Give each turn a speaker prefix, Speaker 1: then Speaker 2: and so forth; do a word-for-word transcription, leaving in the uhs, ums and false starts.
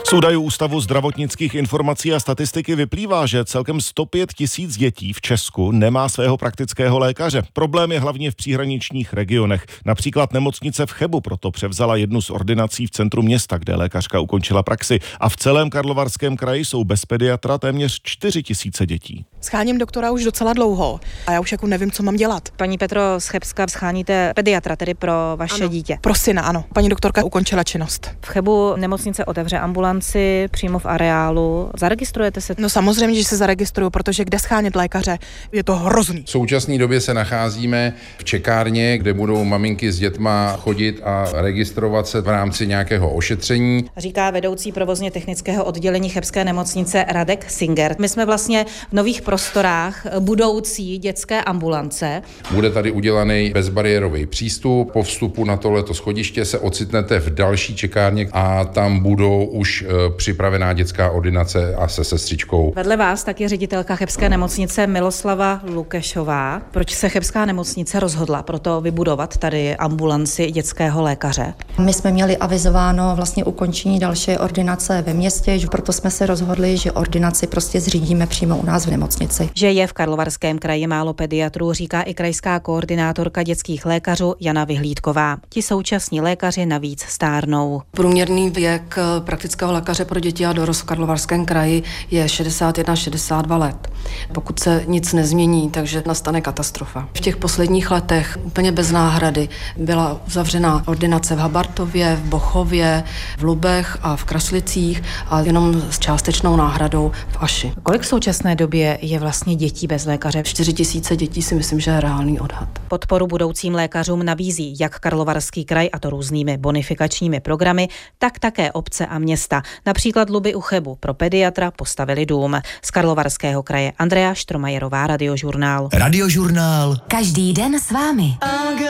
Speaker 1: Z údajů Ústavu zdravotnických informací a statistiky vyplývá, že celkem sto pět tisíc dětí v Česku nemá svého praktického lékaře. Problém je hlavně v příhraničních regionech. Například nemocnice v Chebu proto převzala jednu z ordinací v centru města, kde lékařka ukončila praxi. A v celém Karlovarském kraji jsou bez pediatra téměř čtyři tisíce dětí.
Speaker 2: Scháním doktora už docela dlouho a já už jako nevím, co mám dělat.
Speaker 3: Paní Petro z Chebska, scháníte pediatra tedy pro vaše
Speaker 2: ano.
Speaker 3: dítě?
Speaker 2: Pro syna, ano. Paní doktorka ukončila činnost.
Speaker 3: V Chebu nemocnice otevře ambulanci přímo v areálu. Zaregistrujete se?
Speaker 2: No samozřejmě, že se zaregistruju, protože kde schánět lékaře, je to hrozný.
Speaker 4: V současné době se nacházíme v čekárně, kde budou maminky s dětma chodit a registrovat se v rámci nějakého ošetření.
Speaker 3: Říká vedoucí provozně technického oddělení chebské nemocnice Radek Singer. My jsme vlastně v nových prostorách budoucí dětské ambulance.
Speaker 4: Bude tady udělaný bezbariérový přístup. Po vstupu na tohleto schodiště se ocitnete v další čekárně a tam budou už e, připravená dětská ordinace a se sestřičkou.
Speaker 3: Vedle vás tak je ředitelka chebské nemocnice Miloslava Lukešová. Proč se chebská nemocnice rozhodla proto vybudovat tady ambulanci dětského lékaře?
Speaker 5: My jsme měli avizováno vlastně ukončení další ordinace ve městě, proto jsme se rozhodli, že ordinaci prostě zřídíme přímo u nás v nemocnici.
Speaker 3: Že je v Karlovarském kraji málo pediatrů, říká i krajská koordinátorka dětských lékařů Jana Vyhlídková. Ti současní lékaři navíc stárnou.
Speaker 6: Průměrný věk praktického lékaře pro děti a dorost v Karlovarském kraji je šedesát jedna šedesát dva let. Pokud se nic nezmění, takže nastane katastrofa. V těch posledních letech úplně bez náhrady byla uzavřena ordinace v Habartově, v Bochově, v Lubech a v Kraslicích a jenom s částečnou náhradou v Aši.
Speaker 3: Kolik v současné době je vlastně dětí bez lékaře?
Speaker 6: čtyři tisíce dětí si myslím, že je reálný odhad.
Speaker 3: Podporu budoucím lékařům nabízí jak Karlovarský kraj, a to různými bonifikačními programy, tak také obce a města. Například Luby u Chebu pro pediatra postavili dům. Z Karlovarského kraje Andrea Štromajerová, Radiožurnál.
Speaker 7: Radiožurnál.
Speaker 8: Každý den s vámi.